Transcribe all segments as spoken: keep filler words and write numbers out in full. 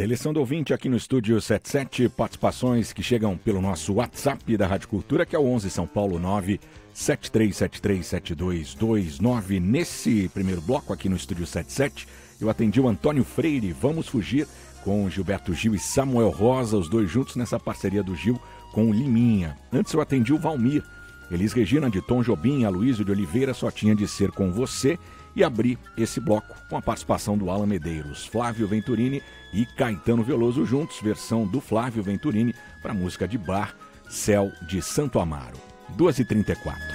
Seleção do ouvinte aqui no Estúdio setenta e sete, participações que chegam pelo nosso WhatsApp da Rádio Cultura, que é o onze São Paulo nove sete três sete três sete dois dois nove. Nesse primeiro bloco aqui no Estúdio setenta e sete, eu atendi o Antônio Freire, Vamos Fugir, com Gilberto Gil e Samuel Rosa, os dois juntos nessa parceria do Gil com o Liminha. Antes eu atendi o Valmir, Elis Regina de Tom Jobim, Aloysio de Oliveira, Só Tinha de Ser Com Você, e abri esse bloco com a participação do Alan Medeiros, Flávio Venturini e Caetano Veloso juntos, versão do Flávio Venturini para a música de bar Céu de Santo Amaro. duas e trinta e quatro.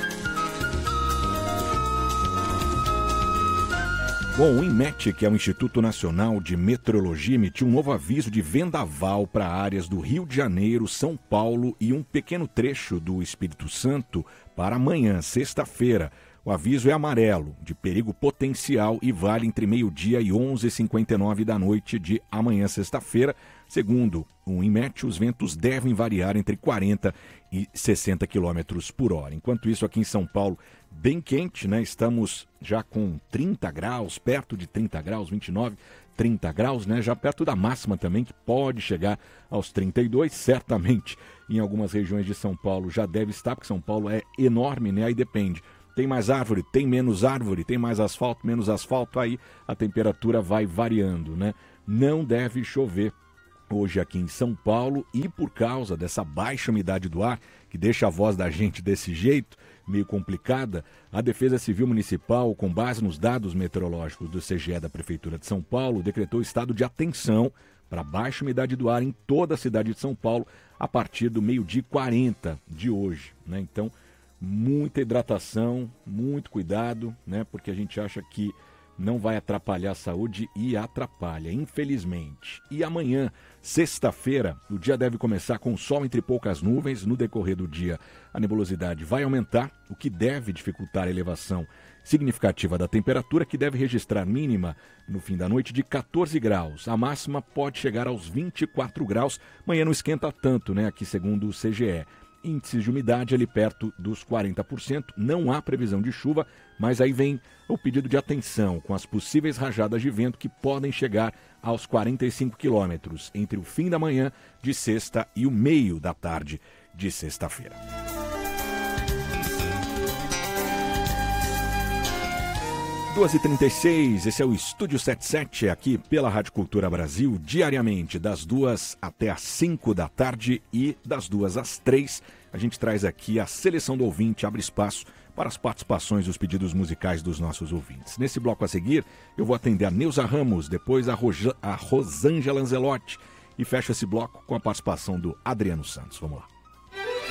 Bom, o INMET, que é o Instituto Nacional de Meteorologia, emitiu um novo aviso de vendaval para áreas do Rio de Janeiro, São Paulo e um pequeno trecho do Espírito Santo para amanhã, sexta-feira. O aviso é amarelo, de perigo potencial, e vale entre meio-dia e onze e cinquenta e nove da noite de amanhã, sexta-feira. Segundo o INMET, os ventos devem variar entre quarenta e sessenta quilômetros por hora. Enquanto isso, aqui em São Paulo, bem quente, né? Estamos já com trinta graus, perto de trinta graus, vinte e nove, trinta graus, né? Já perto da máxima também, que pode chegar aos trinta e dois, certamente. Em algumas regiões de São Paulo já deve estar, porque São Paulo é enorme, né? Aí depende. Tem mais árvore, tem menos árvore, tem mais asfalto, menos asfalto, aí a temperatura vai variando, né? Não deve chover hoje aqui em São Paulo, e por causa dessa baixa umidade do ar, que deixa a voz da gente desse jeito, meio complicada, a Defesa Civil Municipal, com base nos dados meteorológicos do C G E da Prefeitura de São Paulo, decretou estado de atenção para baixa umidade do ar em toda a cidade de São Paulo a partir do meio-dia e quarenta de hoje, né? Então, muita hidratação, muito cuidado, né? Porque a gente acha que não vai atrapalhar a saúde e atrapalha, infelizmente. E amanhã, sexta-feira, o dia deve começar com sol entre poucas nuvens. No decorrer do dia, a nebulosidade vai aumentar, o que deve dificultar a elevação significativa da temperatura, que deve registrar mínima no fim da noite de quatorze graus. A máxima pode chegar aos vinte e quatro graus. Amanhã não esquenta tanto, né? Aqui segundo o C G E. Índices de umidade ali perto dos quarenta por cento, não há previsão de chuva, mas aí vem o pedido de atenção com as possíveis rajadas de vento que podem chegar aos quarenta e cinco quilômetros entre o fim da manhã de sexta e o meio da tarde de sexta-feira. duas e trinta e seis, esse é o Estúdio setenta e sete, aqui pela Rádio Cultura Brasil, diariamente, das duas até às cinco da tarde e das duas às três. A gente traz aqui a seleção do ouvinte, abre espaço para as participações dos pedidos musicais dos nossos ouvintes. Nesse bloco a seguir, eu vou atender a Neuza Ramos, depois a, Roja, a Rosângela Anzelotti, e fecho esse bloco com a participação do Adriano Santos. Vamos lá.